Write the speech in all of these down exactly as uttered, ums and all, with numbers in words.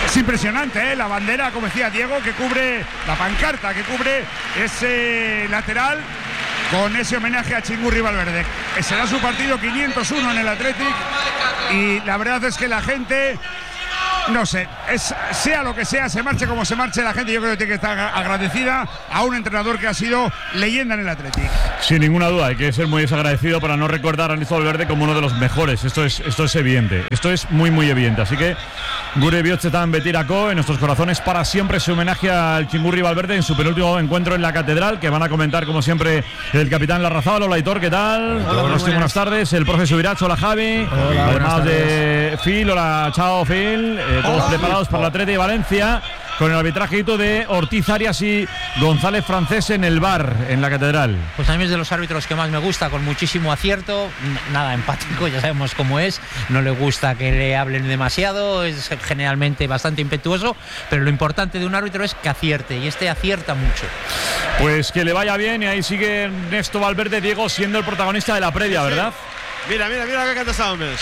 Es impresionante, ¿eh? La bandera, como decía Diego, que cubre la pancarta, que cubre ese lateral con ese homenaje a Txingurri Valverde. Será su partido quinientos uno en el Athletic y la verdad es que la gente, no sé, es, sea lo que sea, se marche como se marche, la gente yo creo que tiene que estar agradecida a un entrenador que ha sido leyenda en el Athletic. Sin ninguna duda, hay que ser muy desagradecido para no recordar a Ernesto Valverde como uno de los mejores. Esto es, esto es evidente, esto es muy muy evidente. Así que gure bihotzetan betirako, en nuestros corazones para siempre ese homenaje al Txingurri Valverde en su penúltimo encuentro en la Catedral, que van a comentar como siempre el capitán Larrazábal. Hola Aitor, ¿qué tal? Hola, buenas. buenas tardes. El profe Subirach, hola Javi. Hola, además de Phil, hola, chao Phil. Eh, todos hola, preparados para la Athletic de Valencia, con el arbitrajito de Ortiz Arias y González Francés en el V A R, en la Catedral. Pues a mí es de los árbitros que más me gusta, con muchísimo acierto, nada empático, ya sabemos cómo es, no le gusta que le hablen demasiado, es generalmente bastante impetuoso, pero lo importante de un árbitro es que acierte, y este acierta mucho. Pues que le vaya bien, y ahí sigue Ernesto Valverde, Diego, siendo el protagonista de la previa, ¿verdad? Mira, mira, mira que canta esta hombres.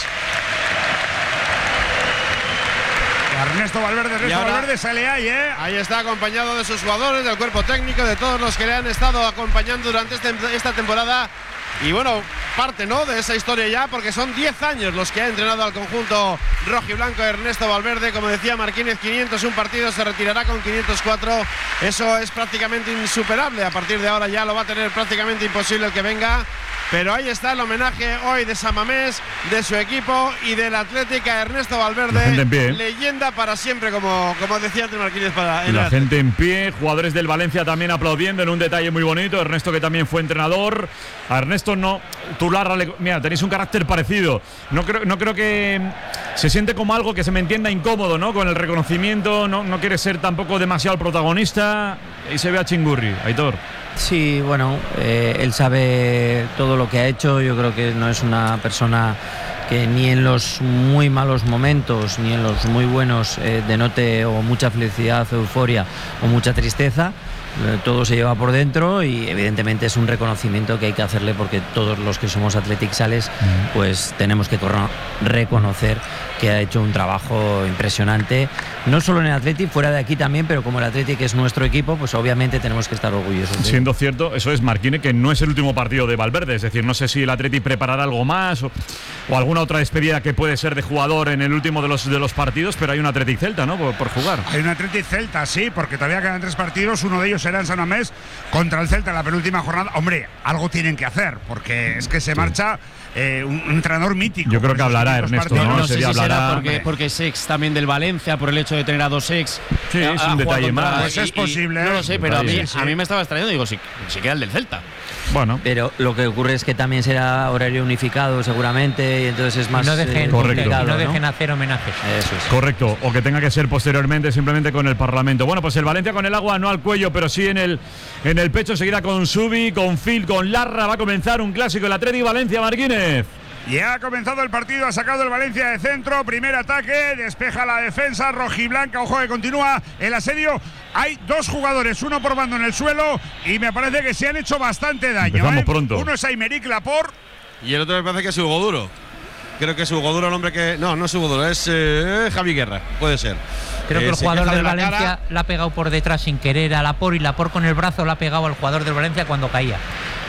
Ernesto Valverde, Ernesto ahora, Valverde sale ahí, ¿eh? Ahí está acompañado de sus jugadores, del cuerpo técnico, de todos los que le han estado acompañando durante este, esta temporada. Y bueno, parte, ¿no?, de esa historia ya, porque son diez años los que ha entrenado al conjunto rojiblanco Ernesto Valverde. Como decía Marquínez, quinientos un partidos, se retirará con quinientos cuatro. Eso es prácticamente insuperable. A partir de ahora ya lo va a tener prácticamente imposible el que venga. Pero ahí está el homenaje hoy de San Mamés, de su equipo y del Athletic a Ernesto Valverde, en pie, ¿eh? Leyenda para siempre, como, como decía antes Marquínez. Para la gente en pie, jugadores del Valencia también aplaudiendo en un detalle muy bonito. Ernesto, que también fue entrenador. A Ernesto no, tú Larra, le, mira, tenéis un carácter parecido. No creo, no creo que se siente como algo que se me entienda incómodo, ¿no? Con el reconocimiento, no, no quiere ser tampoco demasiado el protagonista. Y se ve a Txingurri, Aitor. Sí, bueno, eh, él sabe todo lo que ha hecho. Yo creo que no es una persona que ni en los muy malos momentos ni en los muy buenos eh, denote o mucha felicidad, euforia o mucha tristeza. Eh, todo se lleva por dentro y evidentemente es un reconocimiento que hay que hacerle, porque todos los que somos Athletic Sales pues tenemos que reconocer que ha hecho un trabajo impresionante, no solo en el Athletic, fuera de aquí también, pero como el Athletic es nuestro equipo, pues obviamente tenemos que estar orgullosos. Siendo cierto, eso es, Marquine, que no es el último partido de Valverde, es decir, no sé si el Athletic preparará algo más o, o alguna otra despedida que puede ser de jugador en el último de los, de los partidos, pero hay un Athletic Celta, ¿no?, por, por jugar. Hay un Athletic Celta, sí, porque todavía quedan tres partidos, uno de ellos será en San Mamés contra el Celta en la penúltima jornada. Hombre, algo tienen que hacer, porque es que se sí. marcha eh, un, un entrenador mítico. Yo creo que hablará Ernesto, partidos. ¿no? No sé si hablará, será porque, porque es ex también del Valencia, por el hecho de tener a dos ex. Sí, a, es a un detalle contra, más. Pues es y, posible. Y, no lo sé, pero a mí, sí, sí. a mí me estaba extrañando, digo, si, si queda el del Celta. Bueno, pero lo que ocurre es que también será horario unificado seguramente, y entonces es más no dejen, eh, complicado, ¿no? no dejen hacer homenajes. Eso es. Correcto, o que tenga que ser posteriormente simplemente con el Parlamento. Bueno, pues el Valencia con el agua no al cuello, pero sí en el en el pecho. Seguirá con Subi, con Phil, con Larra. Va a comenzar un clásico, el Athletic Valencia, Marquínez. Ya ha comenzado el partido, ha sacado el Valencia de centro, primer ataque, despeja la defensa rojiblanca, ojo que continúa el asedio. Hay dos jugadores, uno por bando en el suelo, y me parece que se han hecho bastante daño. Empezamos ¿eh? pronto. Uno es Aymeric Laporte. Y el otro me parece que es Hugo Duro. Creo que es Hugo Duro el hombre que... No, no es Hugo Duro, es eh, Javi Guerra, puede ser. Creo eh, que el jugador del de Valencia cara. la ha pegado por detrás sin querer a Laporte, y Laporte con el brazo la ha pegado al jugador del Valencia cuando caía.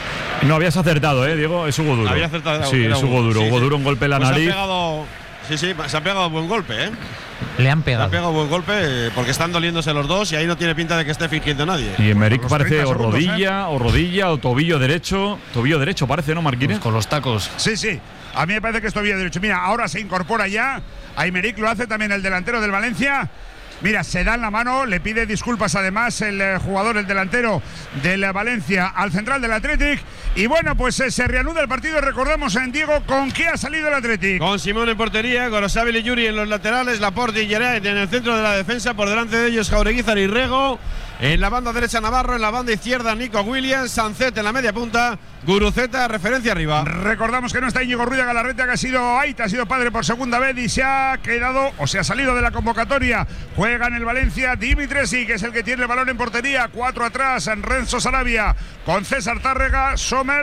No habías acertado, ¿eh, Diego? Es Hugo Duro. Había acertado. Sí, es Hugo Duro. Sí, Hugo sí. Duro, un golpe en la pues nariz. Se ha pegado, sí, sí, se ha pegado buen golpe, ¿eh? Le han Se pegado. ha pegado buen golpe eh, porque están doliéndose los dos y ahí no tiene pinta de que esté fingiendo nadie. Y Aymeric Los parece treinta o segundos, rodilla, ¿eh? o rodilla, o tobillo derecho. Tobillo derecho parece, ¿no, Marquínez? Pues con los tacos. Sí, sí, a mí me parece que es tobillo derecho. Mira, ahora se incorpora ya. Aymeric lo hace también el delantero del Valencia. Mira, se dan la mano, le pide disculpas además el eh, jugador, el delantero del Valencia al central del Athletic. Y bueno, pues eh, se reanuda el partido. Recordamos en Diego con qué ha salido el Athletic. Con Simón en portería, Gorosabel y Yuri en los laterales, Laporte y Geray en el centro de la defensa, por delante de ellos Jaureguizar y Rego. En la banda derecha Navarro, en la banda izquierda Nico Williams, Sancet en la media punta, Guruceta, referencia arriba. Recordamos que no está Íñigo Ruiz de Galarreta, que ha sido Aita, ha sido padre por segunda vez y se ha quedado o se ha salido de la convocatoria. Juega en el Valencia Dimitresi, que es el que tiene el balón en portería. Cuatro atrás en Renzo Sarabia con César Tárrega, Somert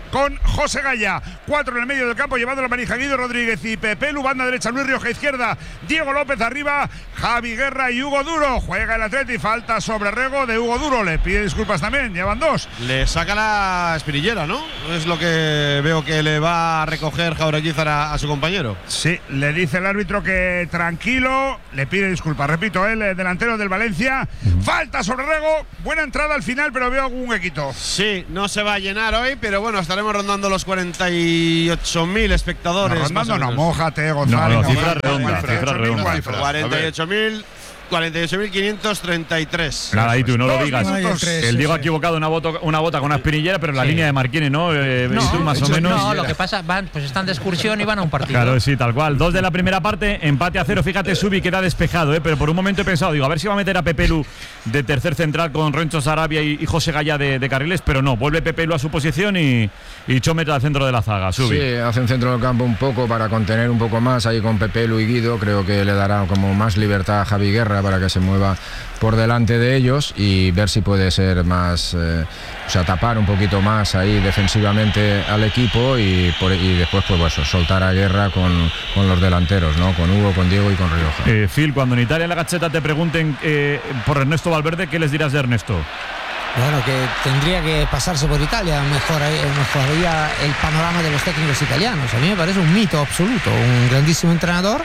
con José Gaya. Cuatro en el medio del campo, llevando la manija Guido Rodríguez y Pepelu. Banda derecha Luis Rioja, izquierda Diego López, arriba Javi Guerra y Hugo Duro. Juega el Atleti, falta sobre Rego de Hugo Duro. Le pide disculpas también, llevan dos. Le saca la espinillera, ¿no? Es lo que veo que le va a recoger Jaureguizar a, a su compañero. Sí, le dice el árbitro que tranquilo, le pide disculpas. Repito, el delantero del Valencia. Falta sobre Rego, buena entrada al final, pero veo algún huequito. Sí, no se va a llenar hoy, pero bueno, estaremos rondando los cuarenta y ocho mil espectadores. No, rondando no, mójate, González. No, no, cifra redonda, cifra redonda. cuarenta y ocho mil. cuarenta y ocho mil quinientos treinta y tres. Nada, y tú no lo digas. minutos. El Diego ha equivocado una bota, una bota con una espinillera, pero en la Sí. línea de Marquines, ¿no? Eh, No, y tú más o menos. No, lo que pasa, van, pues están de excursión y van a un partido. Claro, sí, tal cual. Dos de la primera parte, empate a cero. Fíjate, Subi queda despejado, ¿eh? Pero por un momento he pensado, digo, a ver si va a meter a Pepelu de tercer central con Rencho Sarabia y, y José Gaya de, de carriles, pero no, vuelve Pepelu a su posición y, y Chómeta al centro de la zaga. Subi. Sí, hace un centro del campo un poco para contener un poco más ahí con Pepelu y Guido. Creo que le dará como más libertad a Javi Guerra para que se mueva por delante de ellos y ver si puede ser más, eh, o sea, tapar un poquito más ahí defensivamente al equipo y, por, y después pues bueno, soltar a Guerra con, con los delanteros, ¿no? Con Hugo, con Diego y con Rioja. Eh, Phil, cuando en Italia en la Gazzetta te pregunten eh, por Ernesto Valverde, ¿qué les dirás de Ernesto? Bueno, que tendría que pasarse por Italia, mejor, mejoraría el panorama de los técnicos italianos. A mí me parece un mito absoluto, un grandísimo entrenador.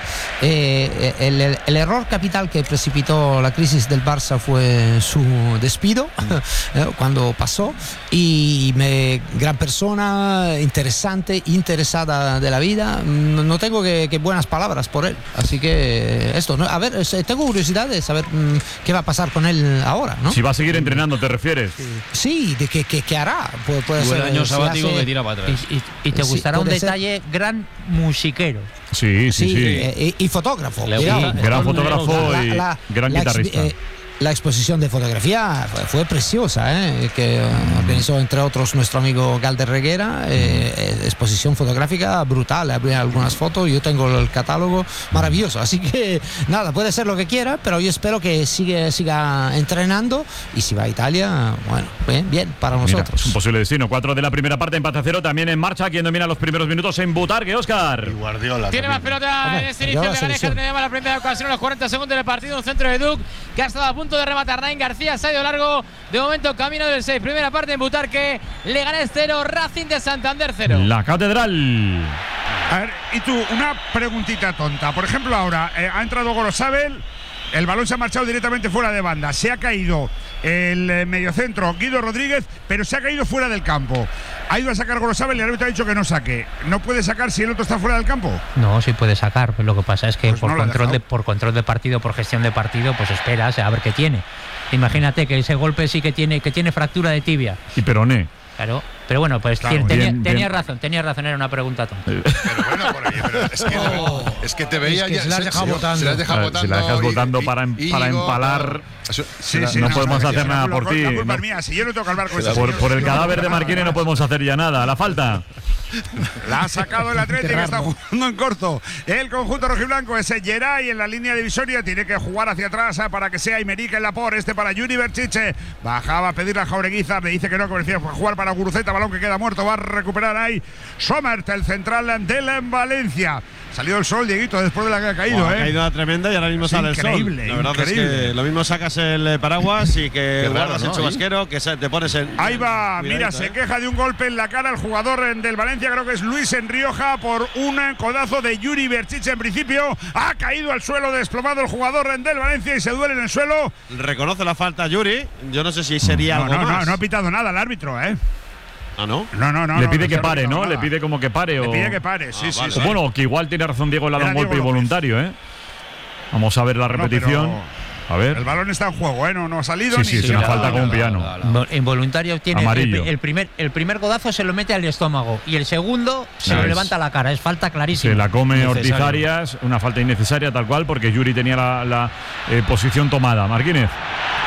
Eh, el, el, el error capital que precipitó la crisis del Barça fue su despido eh, cuando pasó. Y me, gran persona, interesante, interesada de la vida. No tengo que, que buenas palabras por él. Así que esto, ¿no? A ver, tengo curiosidad de saber mmm, qué va a pasar con él ahora, ¿no? Si va a seguir entrenando, ¿te refieres? Sí, de qué, qué, qué hará. Puede, puede Buen ser, año si sabático hace- que tira para atrás. Y, y- y te Sí, gustará un puede ser. detalle, gran musiquero. Sí, sí, Sí, sí. eh, y, y fotógrafo. Le cuidado. gusta. Gran Todo el fotógrafo mundo- y La- gran la exhi- guitarrista. eh, la exposición de fotografía fue, fue preciosa, ¿eh? Que eh, organizó entre otros nuestro amigo Galder Reguera. Eh, eh, exposición fotográfica brutal, habría algunas fotos, yo tengo el catálogo maravilloso, así que nada, puede ser lo que quiera, pero yo espero que sigue, siga entrenando y si va a Italia, bueno, bien, bien para Mira, nosotros. es un posible destino. Cuatro de la primera parte, empate a cero. También en marcha. Quien domina los primeros minutos en Butarque, Óscar. Guardiola. Tiene más también. pelota Hombre, en este yo inicio la de Ganeja, selección. tenemos la primera ocasión en los cuarenta segundos del partido, un centro de Duc que ha estado a punto de rematar. Nain García se ha ido largo, de momento camino del seis. Primera parte en Butarque, Leganés cero, Racing de Santander cero. La Catedral. A ver, y tú, una preguntita tonta. Por ejemplo, ahora eh, ha entrado Gorosabel, el balón se ha marchado directamente fuera de banda, se ha caído el eh, mediocentro Guido Rodríguez, pero se ha caído fuera del campo. Ha ido a sacar Gorosabel y el árbitro ha dicho que no saque. ¿No puede sacar si el otro está fuera del campo? No, sí puede sacar, pues lo que pasa es que Pues por, no lo ha control de, dejado. por control de partido, por gestión de partido, pues esperas a ver qué tiene. Imagínate que ese golpe sí que tiene, que tiene fractura de tibia. Y Peroné. Claro, pero bueno, pues Claro, tien- tenía, bien, tenía bien. razón, tenía razón, era una pregunta tonta. Pero bueno, por ahí, pero es, que, es que te veía Es que ya. se la has se- dejado se- votando. se la has dejado A ver, votando. si la dejas y- votando y- para em- Íñigo, para empalar. claro. Eso- Sí, se sí, no podemos la- hacer la- nada la- por la- ti, La culpa no. es mía, si yo no tengo que hablar con ese Por, señor, por el yo no cadáver de tengo Marquines nada. no podemos hacer ya nada. La falta. La ha sacado el Atlético, que está jugando en corto. El conjunto rojiblanco, ese Geray en la línea divisoria, tiene que jugar hacia atrás eh, para que sea Imerica en la por. Este para Yuri Berchiche. Bajaba a pedirle a Jaureguizar, le dice que no, que prefiere jugar para Guruceta, balón que queda muerto. Va a recuperar ahí Somert, el central de la Valencia. Salió el sol, Dieguito, después de la que ha caído, Buah, ¿eh? Ha caído una tremenda y ahora mismo Es sale increíble, el sol. La verdad increíble. es que lo mismo sacas el eh, paraguas y que Qué raro, guardas ¿no? el chubasquero, que se- te pones en. Ahí va, mira, Cuidadito, se eh. queja de un golpe en la cara el jugador eh, del Valencia, creo que es Luis Enrioja, por un eh, codazo de Yuri Berchiche en principio. Ha caído al suelo, desplomado el jugador eh, del Valencia y se duele en el suelo. Reconoce la falta Yuri. Yo no sé si sería No, algo no, no, más. no ha pitado nada el árbitro, ¿eh? Ah, ¿no? No, no, no. Le no, pide no que se ha pare, pitado ¿no? Le nada. pide como que pare. Le o... pide que pare, sí, Ah, sí, vale, sí. O bueno, que igual tiene razón Diego, le ha dado Era un golpe Diego López. involuntario, ¿eh? Vamos a ver la No, repetición. A ver. El balón está en juego, ¿eh? No, no ha salido Sí, ni sí, es siquiera- una falta como un piano. Invo- Involuntario tiene el, Amarillo. el primer, el primer codazo se lo mete al estómago y el segundo se Ya lo ves. levanta a la cara. Es falta clarísima. Se la come Innecesario. Ortizarias, una falta innecesaria tal cual, porque Yuri tenía la, la, eh, posición tomada. Marquínez.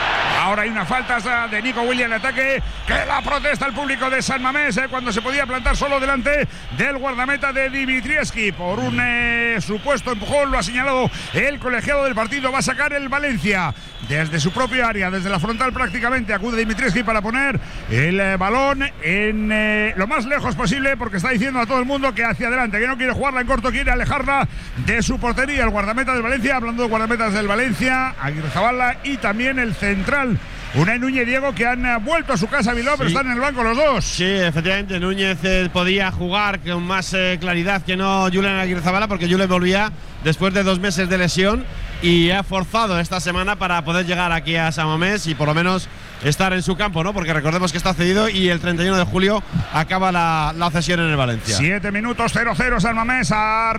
Ahora hay una falta de Nico Williams en ataque, que la protesta el público de San Mamés eh, cuando se podía plantar solo delante del guardameta de Dimitrievski por un eh, supuesto empujón. Lo ha señalado el colegiado del partido. Va a sacar el Valencia desde su propia área, desde la frontal prácticamente. Acude Dimitrievski para poner el eh, balón en eh, lo más lejos posible, porque está diciendo a todo el mundo que hacia adelante, que no quiere jugarla en corto, quiere alejarla de su portería. El guardameta del Valencia, hablando de guardametas del Valencia, Aguirrezabala, y también el central Unai Núñez, Diego, que han vuelto a su casa Bilbao, sí, pero están en el banco los dos. Sí, efectivamente, Núñez eh, podía jugar con más eh, claridad que no Julen Aguirrezabala, porque Julen volvía después de dos meses de lesión y ha forzado esta semana para poder llegar aquí a San Mamés y por lo menos estar en su campo, ¿no? Porque recordemos que está cedido y el treinta y uno de julio acaba la, la cesión en el Valencia. Siete minutos, cero cero San Mamés.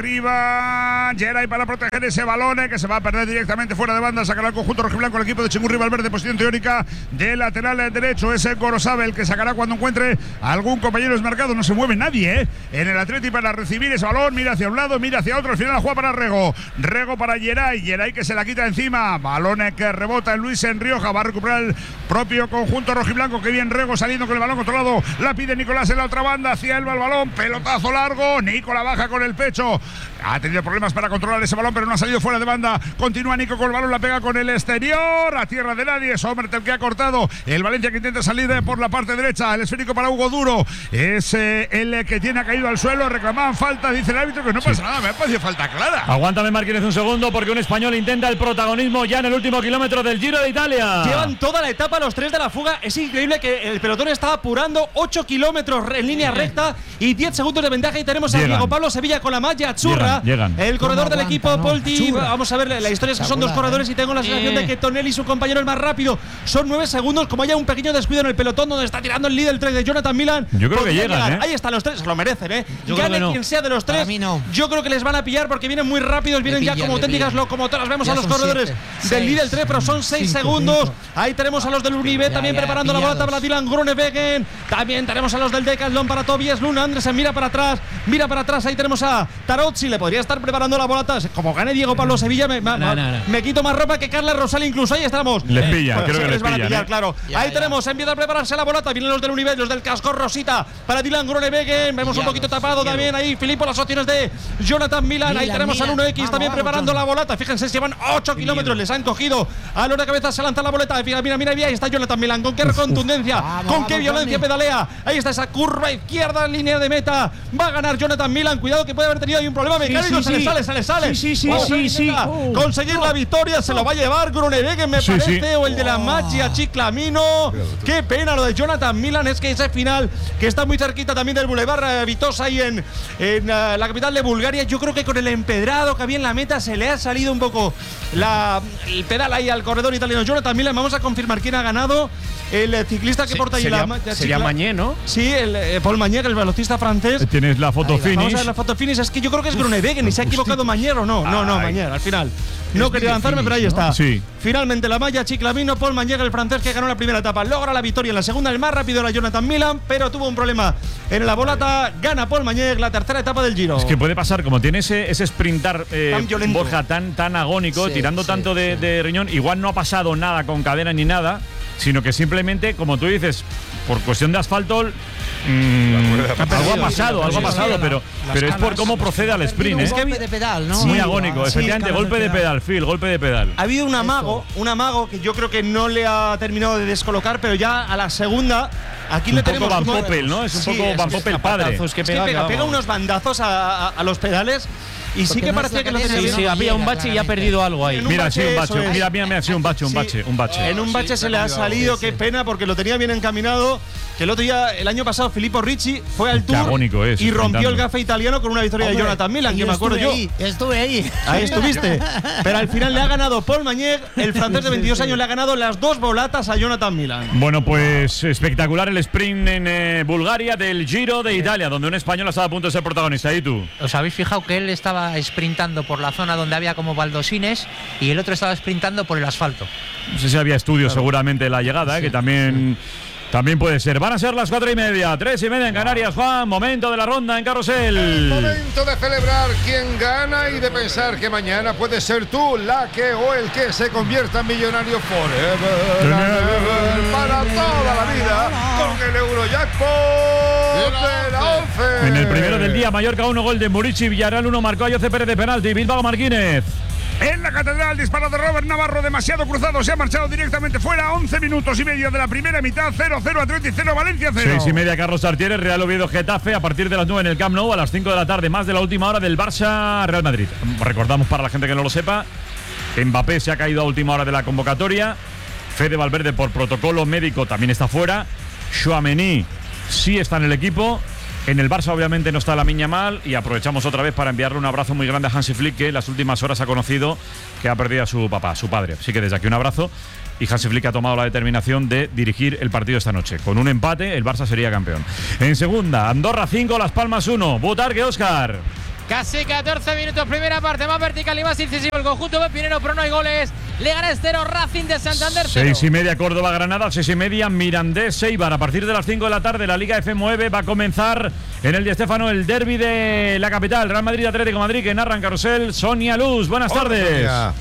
Arriba Geray para proteger ese balón eh, que se va a perder directamente fuera de banda. Sacará el conjunto rojiblanco el equipo de Chingurri Valverde. Posición teórica de lateral derecho. Ese Gorosabel que sacará cuando encuentre algún compañero desmarcado. No se mueve nadie eh, en el Atleti para recibir ese balón. Mira hacia un lado, mira hacia otro. Al final la juega para Rego. Rego para Geray. Geray que se la quita encima. Balón que rebota en Luis en Rioja. Va a recuperar el propio conjunto rojiblanco. Que bien Rego saliendo con el balón controlado. La pide Nicolás en la otra banda. Hacia él va el balón. Pelotazo largo. Nico la baja con el pecho. Ha tenido problemas para controlar ese balón, pero no ha salido fuera de banda. Continúa Nico con el balón. La pega con el exterior. A tierra de nadie. Sommer el que ha cortado. El Valencia que intenta salir por la parte derecha. El esférico para Hugo Duro. Es eh, el que tiene caído al suelo. Reclamaban falta. Dice el árbitro que no pasa sí. nada. Me ha parecido falta clara. Aguántame, Martínez, un segundo, porque un español intenta el protagonismo ya en el último kilómetro del Giro de Italia. Llevan toda la etapa los tres de la fuga. Es increíble que el pelotón está apurando. ocho kilómetros en línea recta y diez segundos de ventaja. Y tenemos llegan. a Diego Pablo Sevilla con la malla churra. Llegan, llegan. El corredor del aguanta, equipo no, Polti. churra. Vamos a ver, la historia es que son dos corredores y tengo la sensación eh. de que Tonelli, su compañero, es más rápido. Son nueve segundos. Como haya un pequeño descuido en el pelotón donde está tirando el líder el tres de Jonathan Milan. Yo creo que llegan, ¿eh? Ahí están los tres. Se lo merecen, ¿eh? Yo Gane creo que no. quien sea de los tres. Para mí no. Yo creo que les van a pillar porque vienen muy rápidos. Vienen pillan, ya como le auténticas pillan. locomotoras. Vemos Ya a los son corredores siete, del seis, líder tres, pero son seis cinco, segundos. cinco. Ahí tenemos a los del Unive Ya, también ya, preparando la pillados. bolata para Dylan Groenewegen. También tenemos a los del Decathlon para Tobias Luna. Andresen mira para atrás, mira para atrás. Ahí tenemos a Tarozzi. Le podría estar preparando la bolata. Como gane Diego Pablo Sevilla, me, me, No, no, no. me quito más ropa que Carla Rosal incluso. Ahí estamos. Les pilla, Pues creo sí que les les van a pillan, pillar, ¿eh? claro. Ya, Ahí ya. tenemos, empieza a prepararse la bolata. Vienen los del Unive, los del casco Rosita para Dylan Groenewegen. Vemos un Ya, poquito los tapado quiero. también ahí Filippo, las opciones de Jonathan Milan. Ahí Milan, tenemos al Milan. uno equis Vamos, también vamos, preparando la Jonathan. bolata. Fíjense, llevan ocho kilómetros. Les han cogido a la hora de cabeza. Se lanza la boleta. Mira, mira, mira. Ahí está Jonathan Milan. Con qué contundencia, Vamos, con vamos, qué violencia Johnny. pedalea. Ahí está esa curva izquierda, línea de meta. Va a ganar Jonathan Milan. Cuidado que puede haber tenido ahí un problema mecánico. sí, se le sí. sale, se le sale. Sí, sí, sí, Vamos a ver sí, si sí. intenta Uh. conseguir la victoria. Se lo va a llevar Groenewegen, me Sí, parece. sí. O el de la Maggia Chiclamino. Qué pena lo de Jonathan Milan. Es que ese final que está muy cerquita también del Boulevard eh, Vitosa ahí en, en uh, la capital de Bulgaria. Yo creo que con el empedrado que había en la meta se le ha salido un poco la, el pedal ahí al corredor italiano Jonathan Milan. Vamos a confirmar quién ha ganado. El eh, ciclista que Se- porta ahí sería- la Maggia sería Chicla- Mañé, ¿no? Sí, el eh, Paul Mañé, el velocista francés. Tienes la foto Ahí va. finish. Vamos a ver la foto finish. Es que yo creo que es Groenewegen y se ha equivocado Mañer o no. No, no, Ay. Mañer, al final. No quería lanzarme, pero ahí está. Sí. Finalmente la malla Chiclamino, Paul Mañer, el francés que ganó la primera etapa, logra la victoria. En la segunda, el más rápido era Jonathan Milan, pero tuvo un problema en la volata. Gana Paul Mañer la tercera etapa del Giro. Es que puede pasar, como tiene ese, ese sprintar eh, Tan violento. Borja tan, tan agónico, Sí, tirando sí, tanto de, sí. de riñón, igual no ha pasado nada con cadera ni nada, sino que simplemente, como tú dices, por cuestión de asfalto, mm, algo ha pasado, algo ha pasado, pero, pero es por cómo procede al sprint, Un ¿eh? golpe de pedal, ¿no? Muy Sí. agónico, Sí, efectivamente, caras golpe de pedal, Phil, golpe de pedal. Ha habido un amago, un amago que yo creo que no le ha terminado de descolocar, pero ya a la segunda, aquí Un le poco tenemos Van como- Poppel, ¿no? Es un Sí, poco es Van que Poppel padre. Es que pega, pega unos bandazos a, a- a los pedales y sí Porque que no es parecía la que lo cadena, tenía Sí, bien. sí, no había un llega, bache y ha claramente. perdido algo ahí. En un Mira, bache, sí, un eso bache. es. Mira, mira, mira, sí, un bache, un Sí. bache, un bache. En un bache se le ha salido, qué pena, porque lo tenía bien encaminado. Que el otro día, el año pasado, Filippo Ricci fue al Qué Tour agónico es, y rompió sprintando. el gafe italiano con una victoria Hombre, de Jonathan Milan, que yo me acuerdo estuve yo. Ahí, estuve ahí. Ahí estuviste. Pero al final le ha ganado Paul Mañer, el francés de veintidós años, le ha ganado las dos volatas a Jonathan Milan. Bueno, pues espectacular el sprint en eh, Bulgaria del Giro de Italia, donde un español ha estado a punto de ser protagonista. ¿Y tú? ¿Os habéis fijado que él estaba sprintando por la zona donde había como baldosines y el otro estaba sprintando por el asfalto? No sé si había estudios seguramente de la llegada, eh, que también También puede ser. Van a ser las cuatro y media, tres y media en Canarias, Juan. Momento de la ronda en Carrusel. El momento de celebrar quién gana y de pensar que mañana puede ser tú la que o el que se convierta en millonario forever and ever, para toda la vida con el Eurojackpot de la once. En el primero del día, Mallorca uno, gol de Murici, Villarreal uno, marcó a José Pérez de penalti, Bilbao Marquínez. En la Catedral, disparo de Robert Navarro, demasiado cruzado, se ha marchado directamente fuera. once minutos y medio de la primera mitad, cero cero Atleti cero, Valencia cero. seis y media, Carlos Tartiere, Real Oviedo Getafe, a partir de las nueve en el Camp Nou, a las cinco de la tarde, más de la última hora del Barça Real Madrid. Recordamos para la gente que no lo sepa, Mbappé se ha caído a última hora de la convocatoria, Fede Valverde por protocolo médico también está fuera, Tchouaméni sí está en el equipo. En el Barça obviamente no está Lamine Yamal y aprovechamos otra vez para enviarle un abrazo muy grande a Hansi Flick, que en las últimas horas ha conocido que ha perdido a su papá, su padre. Así que desde aquí un abrazo, y Hansi Flick ha tomado la determinación de dirigir el partido esta noche. Con un empate el Barça sería campeón. En segunda, Andorra cinco, Las Palmas uno. Butarque, Óscar. Casi catorce minutos, primera parte, más vertical y más incisivo. El conjunto Pepinero, pero no hay goles. Leganés cero, Racing de Santander cero. Seis y media, Córdoba Granada, seis y media, Mirandés Eibar. A partir de las cinco de la tarde, la Liga F nueve va a comenzar en el Di Stéfano el derbi de la capital. Real Madrid Atlético Madrid, que narra en Carrusel Sonia Luz. Buenas Hola, tardes. Sonia.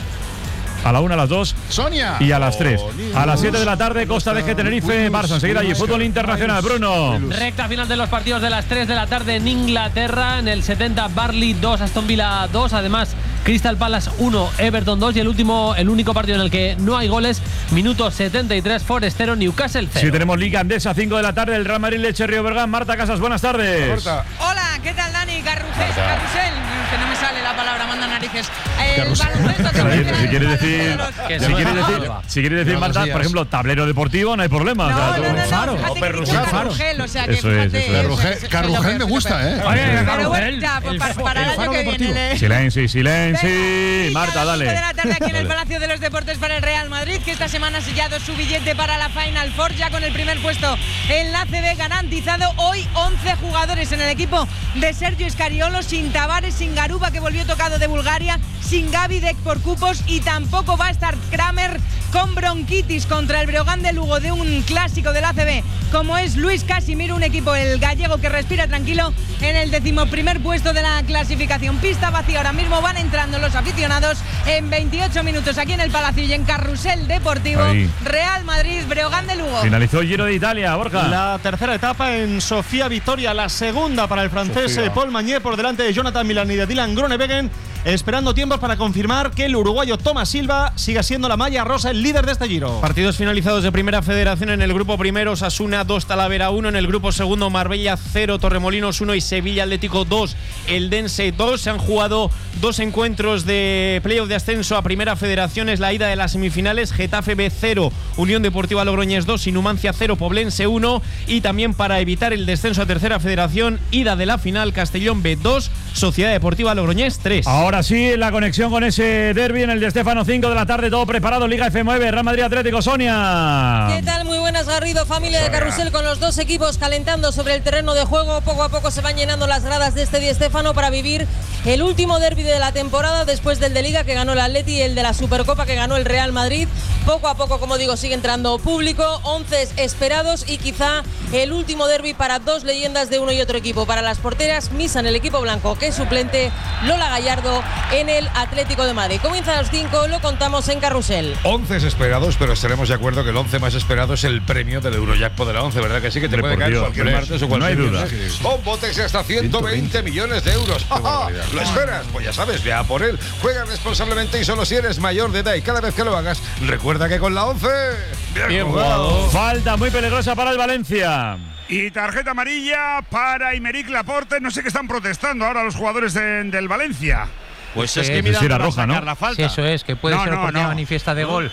A la una, a las dos Sonia. y a las tres. A las siete de la tarde, Costa de G, Tenerife, Barça. Enseguida allí, fútbol internacional. Bruno. Recta final de los partidos de las tres de la tarde en Inglaterra. En el setenta, Barley dos, Aston Villa dos. Además, Crystal Palace uno, Everton dos. Y el último, el único partido en el que no hay goles, minuto setenta y tres, Forest cero, Newcastle cero. Si tenemos Liga Andesa, cinco de la tarde, el Real Madrid Leche Río Bergán. Marta Casas, buenas tardes. Marta. Hola, ¿qué tal, Dani? Carrusel, Carrusel, que no me sale la palabra, manda narices. El Carrusel. baloncesto también. Si quieres decir, Que si se quieres llama decir, Alba. si quieres decir, Marta, por ejemplo, tablero deportivo, no hay problema. No, O sea, no, tú- no, no, Faro. fíjate que he dicho Faro. Carrugel, o sea que Eso es, fíjate, eso es. Carrugel, es- es Carrugel lo me que- gusta, ¿eh? Oye, Pero Carrugel, bueno, ya, pues el para, fa- para el el año Faro que viene. deportivo. le- Silencio, silencio. Venga, y Marta, ya a las dale. cinco de la tarde aquí en el Palacio de los Deportes para el Real Madrid, que esta semana ha sellado su billete para la Final Four, ya con el primer puesto en la A C B garantizado. Hoy once jugadores en el equipo de Sergio Escariolo, sin Tavares, sin Garuba, que volvió tocado de Bulgaria, sin Gavi Deck por cupos, y tampoco va a estar Kramer con bronquitis contra el Breogán de Lugo, de un clásico del A C B como es Luis Casimiro, un equipo, el gallego, que respira tranquilo en el decimoprimer puesto de la clasificación. Pista vacía, ahora mismo van entrando los aficionados en veintiocho minutos aquí en el Palacio y en Carrusel Deportivo. Ahí. Real Madrid, Breogán de Lugo. Finalizó el Giro de Italia, Borja. La tercera etapa en Sofía Victoria, la segunda para el francés Sofía. Paul Magnier por delante de Jonathan Milan y de Dylan Groenewegen, esperando tiempos para confirmar que el uruguayo Thomas Silva siga siendo la malla rosa, el líder de este Giro. Partidos finalizados de Primera Federación. En el grupo primero, Osasuna dos, Talavera uno. En el grupo segundo, Marbella cero, Torremolinos uno y Sevilla Atlético dos, Eldense dos. Se han jugado dos encuentros de playoff de ascenso a Primera Federación. Es la ida de las semifinales. Getafe B cero, Unión Deportiva Logroñés dos y Numancia cero, Poblense uno. Y también, para evitar el descenso a Tercera Federación, ida de la final, Castellón B dos, Sociedad Deportiva Logroñés tres. Ahora sí, la conexión con ese derbi en el Di Stéfano, cinco de la tarde, todo preparado. Liga F nueve, Real Madrid Atlético. Sonia. ¿Qué tal? Muy buenas, Garrido, familia de Carrusel, con los dos equipos calentando sobre el terreno de juego. Poco a poco se van llenando las gradas de este Di Stéfano para vivir el último derbi de la temporada, después del de Liga que ganó el Atleti y el de la Supercopa que ganó el Real Madrid. Poco a poco, como digo, sigue entrando público, once esperados y quizá el último derbi para dos leyendas de uno y otro equipo. Para las porteras, Misa en el equipo blanco, que es suplente, Lola Gallardo en el Atlético de Madrid. Comienza a las cinco, lo contamos en Carrusel. once esperados, pero estaremos de acuerdo que el once más esperado es el premio del Eurojackpot de la once, ¿verdad que sí? Que te Hombre, puede por caer Dios, cualquier hombre, martes o no cualquier hay duda. viernes. Con botes de hasta ciento veinte millones de euros. ¡Ja, ja! ¿Lo esperas? Pues ya sabes, ve a por él. Juega responsablemente y solo si eres mayor de edad. Y cada vez que lo hagas, recuerda que con la once… Bien jugado. Falta muy peligrosa para el Valencia. Y tarjeta amarilla para Aymeric Laporte. No sé qué están protestando ahora los jugadores de- del Valencia. Pues es que mira, era roja, ¿no? la falta. Sí, eso es, que puede No, ser no, oportunidad no. manifiesta de gol.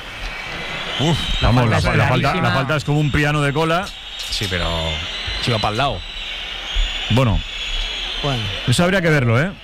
Uf, La vamos, falta la, es la falta, clarísima. la falta es como un piano de cola. Sí, pero si va para el lado. Bueno, Bueno, eso habría que verlo, ¿eh?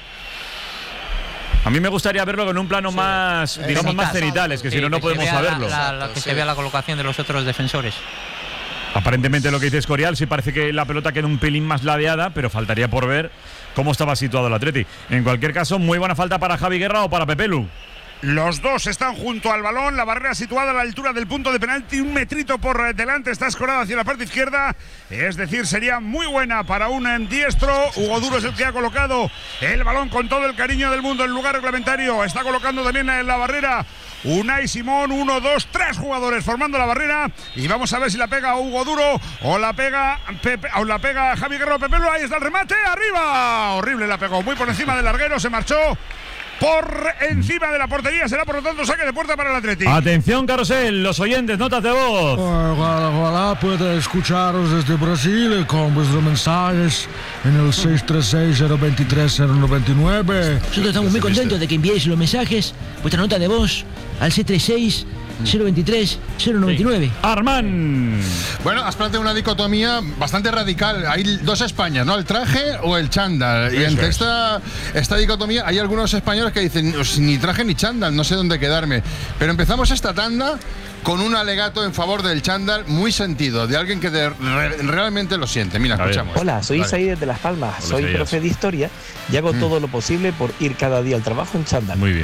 A mí me gustaría verlo con un plano más, digamos, más cenitales, que si no, no podemos saberlo. La, la- que se vea la colocación de los otros defensores. Aparentemente lo que dice Escorial, sí parece que la pelota queda un pelín más ladeada, pero faltaría por ver cómo estaba situado el Atleti. En cualquier caso, muy buena falta para Javi Guerra o para Pepelu. Los dos están junto al balón, la barrera situada a la altura del punto de penalti, un metrito por delante, está escorada hacia la parte izquierda, es decir, sería muy buena para un diestro. Hugo Duro es el que ha colocado el balón con todo el cariño del mundo en el lugar reglamentario, está colocando también en la barrera Unai Simón, uno, dos, tres jugadores formando la barrera y vamos a ver si la pega Hugo Duro o la pega Pepe, o la pega Javi Guerra o Pepe Lu. Ahí está el remate, arriba, horrible, la pegó muy por encima del larguero, se marchó por encima de la portería, será por lo tanto saque de puerta para el Atlético. Atención, Carrusel, los oyentes, notas de voz. Ojalá, ojalá pueda escucharos desde Brasil con vuestros mensajes en el seis tres seis, cero dos tres, cero nueve nueve. Nosotros estamos muy contentos de que enviéis los mensajes, vuestra nota de voz al seis tres seis, cero dos tres, cero nueve nueve. Armán. Bueno, has planteado una dicotomía bastante radical. Hay dos Españas, ¿no? El traje o el chándal. Y entre esta, esta dicotomía hay algunos españoles que dicen ni traje ni chándal, no sé dónde quedarme. Pero empezamos esta tanda con un alegato en favor del chándal muy sentido, de alguien que de, re, realmente lo siente. Mira, escuchamos. Hola, soy Isaí desde Las Palmas, Hola, soy Isaías. profe de historia y hago mm. todo lo posible por ir cada día al trabajo en chándal. Muy bien.